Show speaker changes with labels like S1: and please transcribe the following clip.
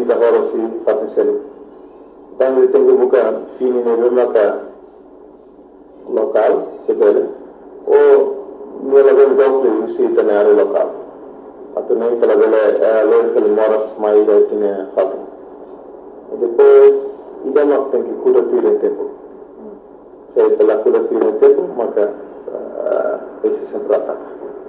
S1: finita horosi fatti selu. Quando tengo buka fini ne maka local sebele o nella del dopo uscita ne area local. Atau nem pela bela loja que moras mais da tinha fatto. E depois idama tem que cuidar do tempo. Se pela cura do tempo, maka esse sempre ataca.